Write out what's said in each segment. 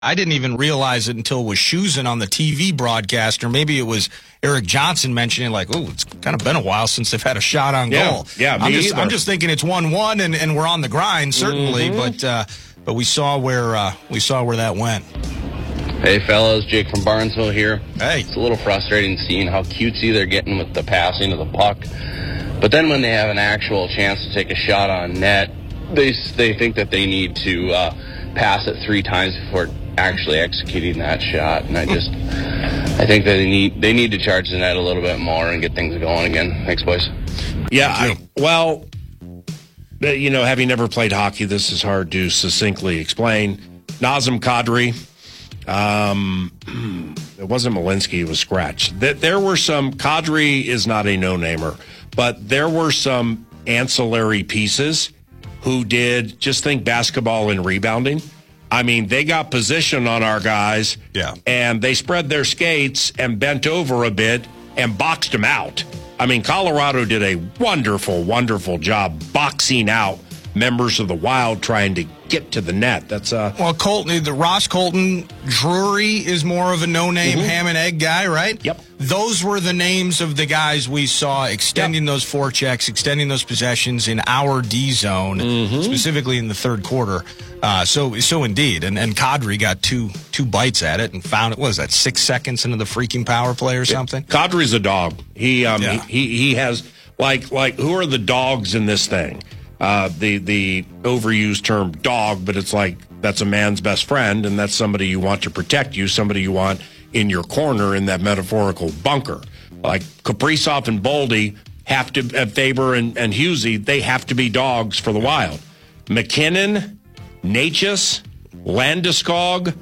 I didn't even realize it until it was Schusen on the TV broadcast, or maybe it was Eric Johnson mentioning, like, oh, it's kind of been a while since they've had a shot on goal. Yeah, I'm just thinking it's 1-1, and we're on the grind, certainly, but we saw where that went. Hey, fellas, Jake from Barnesville here. Hey. It's a little frustrating seeing how cutesy they're getting with the passing of the puck. But then when they have an actual chance to take a shot on net, they think that they need to pass it 3 times before actually executing that shot. And I think that they need to charge the net a little bit more and get things going again. Thanks, boys. Yeah, having never played hockey, this is hard to succinctly explain. Nazem Kadri, it wasn't Malinsky, it was Scratch. There were some, Kadri is not a no-namer, but there were some ancillary pieces who did, just think basketball and rebounding. I mean, they got position on our guys, and they spread their skates and bent over a bit and boxed them out. I mean, Colorado did a wonderful, wonderful job boxing out members of the Wild trying to get to the net. That's Colton, the Ross Colton, Drury is more of a no-name ham and egg guy, right? Yep. Those were the names of the guys we saw extending those forechecks, extending those possessions in our D zone, specifically in the third quarter. So indeed, and Kadri got two bites at it and found it. What was that, 6 seconds into the freaking power play or something? Kadri's a dog. He has like who are the dogs in this thing? The overused term dog, but it's like that's a man's best friend, and that's somebody you want to protect you, somebody you want in your corner in that metaphorical bunker. Like Kaprizov and Boldy have to, Faber and Husey, they have to be dogs for the Wild. McKinnon, Natchez, Landeskog,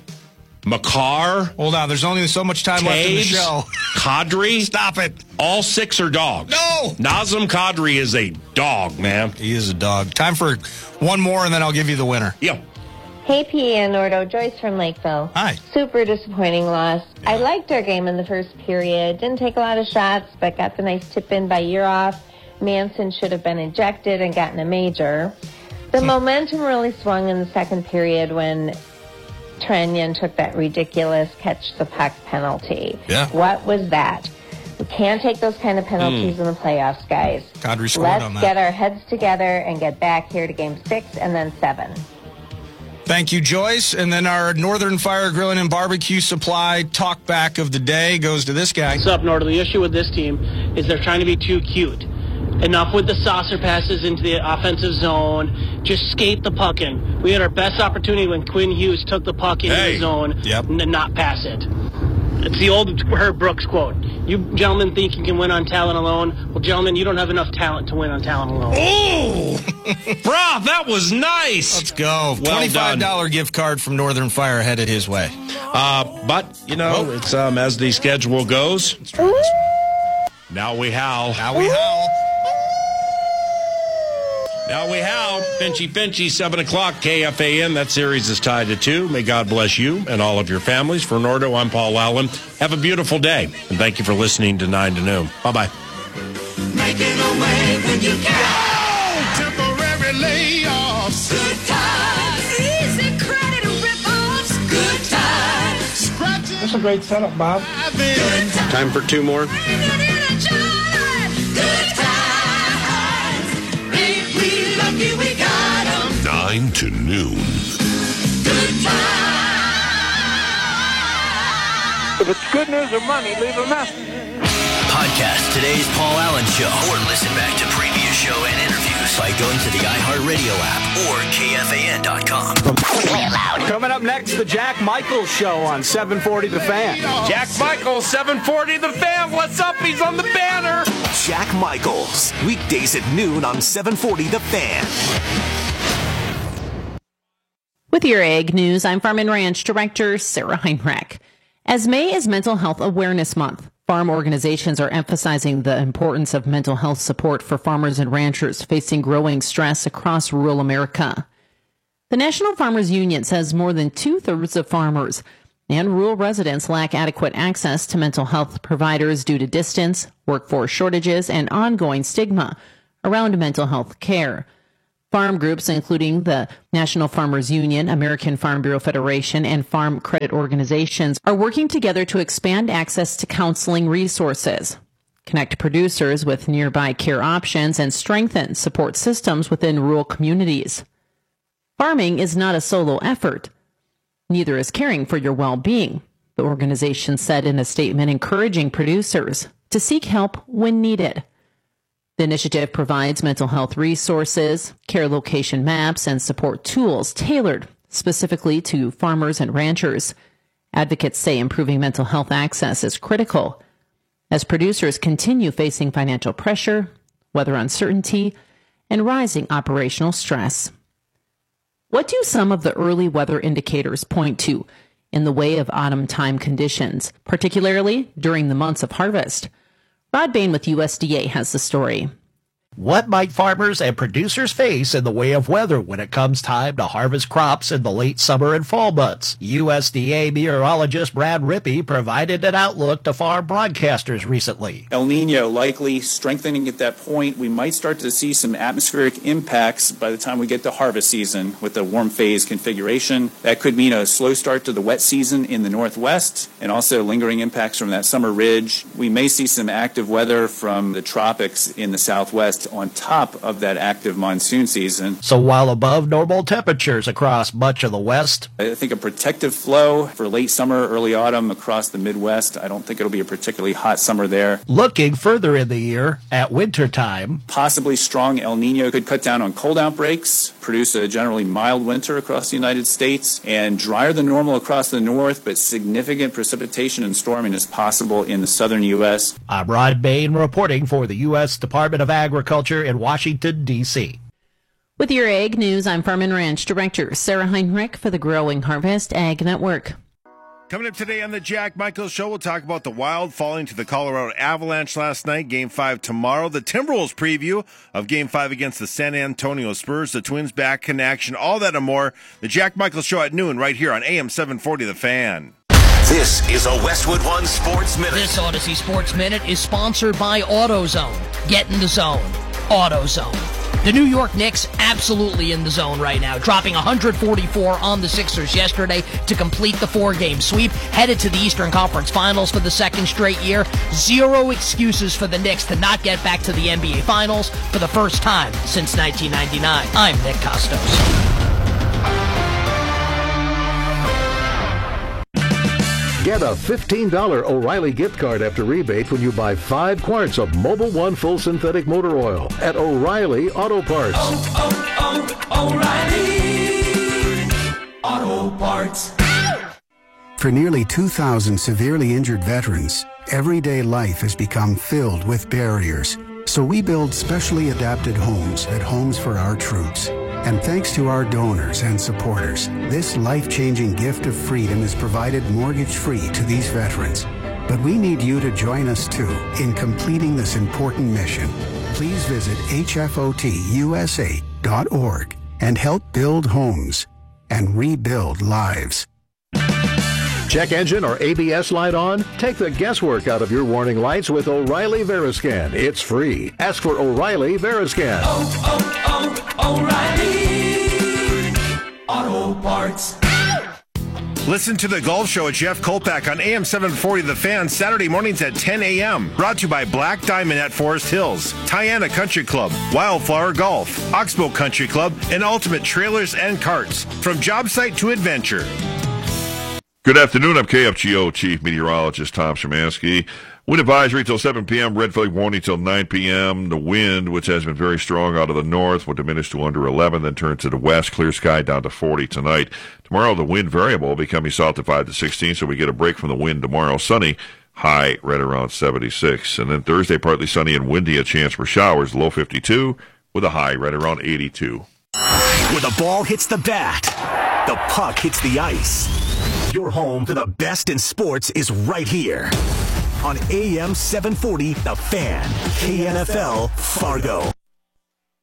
Makar. Hold on, there's only so much time left in the show. Kadri. Stop it. All 6 are dogs. No! Nazem Kadri is a dog, man. He is a dog. Time for one more, and then I'll give you the winner. Yeah. Hey, P. and Nordo. Joyce from Lakeville. Hi. Super disappointing loss. I liked our game in the first period. Didn't take a lot of shots, but got the nice tip in by Urov. Manson should have been ejected and gotten a major. The momentum really swung in the second period when Trenyan took that ridiculous catch the puck penalty. Yeah. What was that? We can't take those kind of penalties in the playoffs, guys. Kadri scored on that. Let's get our heads together and get back here to game 6 and then 7. Thank you, Joyce. And then our Northern Fire Grilling and Barbecue Supply talk back of the day goes to this guy. What's up, Nordo? The issue with this team is they're trying to be too cute. Enough with the saucer passes into the offensive zone. Just skate the puck in. We had our best opportunity when Quinn Hughes took the puck into the zone and not pass it. It's the old Herb Brooks quote. You gentlemen think you can win on talent alone. Well, gentlemen, you don't have enough talent to win on talent alone. Oh! Rob, that was nice. Let's go. Well $25 done. gift card from Northern Fire headed his way. But, it's as the schedule goes. Now we howl. Now we howl. Now we howl. Finchy, 7 o'clock, KFAN. That series is tied to 2. May God bless you and all of your families. For Nordo, I'm Paul Allen. Have a beautiful day, and thank you for listening to 9 to Noon. Bye-bye. Making a way when you can. Temporary layoffs. Good times. Easy credit rip-offs. Good times. That's a great setup, Bob. Time for 2 more. We got 'em. 9 to Noon. Good times. If it's good news or money, leave a message. Podcast today's Paul Allen Show, or listen back to previous show and interviews by going to the iHeartRadio app or KFAN.com. Coming up next, the Jack Michaels Show on 740 The Fan. Jack Michaels, 740 The Fan. What's up? He's on the banner. Jack Michaels, weekdays at noon on 740 The Fan. With your Ag News, I'm Farm and Ranch Director Sarah Heinrich. As May is Mental Health Awareness Month, farm organizations are emphasizing the importance of mental health support for farmers and ranchers facing growing stress across rural America. The National Farmers Union says more than 2/3 of farmers and rural residents lack adequate access to mental health providers due to distance, workforce shortages, and ongoing stigma around mental health care. Farm groups, including the National Farmers Union, American Farm Bureau Federation, and farm credit organizations, are working together to expand access to counseling resources, connect producers with nearby care options, and strengthen support systems within rural communities. Farming is not a solo effort. Neither is caring for your well-being, the organization said in a statement encouraging producers to seek help when needed. The initiative provides mental health resources, care location maps, and support tools tailored specifically to farmers and ranchers. Advocates say improving mental health access is critical as producers continue facing financial pressure, weather uncertainty, and rising operational stress. What do some of the early weather indicators point to in the way of autumn time conditions, particularly during the months of harvest? Rod Bain with USDA has the story. What might farmers and producers face in the way of weather when it comes time to harvest crops in the late summer and fall months? USDA meteorologist Brad Rippey provided an outlook to farm broadcasters recently. El Nino likely strengthening at that point. We might start to see some atmospheric impacts by the time we get to harvest season with the warm phase configuration. That could mean a slow start to the wet season in the northwest and also lingering impacts from that summer ridge. We may see some active weather from the tropics in the southwest on top of that active monsoon season. So while above normal temperatures across much of the West, I think a protective flow for late summer, early autumn across the Midwest. I don't think it'll be a particularly hot summer there. Looking further in the year at winter time, possibly strong El Nino could cut down on cold outbreaks, produce a generally mild winter across the United States, and drier than normal across the north, but significant precipitation and storming is possible in the southern U.S. I'm Rod Bain reporting for the U.S. Department of Agriculture in Washington, D.C. With your Ag News, I'm Farm and Ranch Director Sarah Heinrich for the Growing Harvest Ag Network. Coming up today on the Jack Michaels Show, we'll talk about the Wild falling to the Colorado Avalanche last night, Game 5 tomorrow, the Timberwolves preview of Game 5 against the San Antonio Spurs, the Twins back in action, all that and more. The Jack Michaels Show at noon right here on AM 740 The Fan. This is a Westwood One Sports Minute. This Odyssey Sports Minute is sponsored by AutoZone. Get in the zone. AutoZone. The New York Knicks absolutely in the zone right now, dropping 144 on the Sixers yesterday to complete the 4-game sweep, headed to the Eastern Conference Finals for the second straight year. Zero excuses for the Knicks to not get back to the NBA Finals for the first time since 1999. I'm Nick Costos. Get a $15 O'Reilly gift card after rebate when you buy 5 quarts of Mobil 1 full synthetic motor oil at O'Reilly Auto Parts. O'Reilly Auto Parts. For nearly 2,000 severely injured veterans, everyday life has become filled with barriers. So we build specially adapted homes at Homes for Our Troops. And thanks to our donors and supporters, this life-changing gift of freedom is provided mortgage-free to these veterans. But we need you to join us, too, in completing this important mission. Please visit hfotusa.org and help build homes and rebuild lives. Check engine or ABS light on? Take the guesswork out of your warning lights with O'Reilly Veriscan. It's free. Ask for O'Reilly Veriscan. O'Reilly Auto Parts. Listen to The Golf Show with Jeff Kolpak on AM 740 The Fan, Saturday mornings at 10 a.m. Brought to you by Black Diamond at Forest Hills, Tiana Country Club, Wildflower Golf, Oxbow Country Club, and Ultimate Trailers and Carts. From job site to adventure. Good afternoon. I'm KFGO Chief Meteorologist Tom Szymanski. Wind advisory till 7 p.m., red flag warning till 9 p.m. The wind, which has been very strong out of the north, will diminish to under 11, then turn to the west, clear sky down to 40 tonight. Tomorrow, the wind variable becoming south at 5 to 16, so we get a break from the wind tomorrow. Sunny, high right around 76. And then Thursday, partly sunny and windy, a chance for showers, low 52, with a high right around 82. Where the ball hits the bat, the puck hits the ice. Your home to the best in sports is right here on AM 740, The Fan, KNFL, Fargo.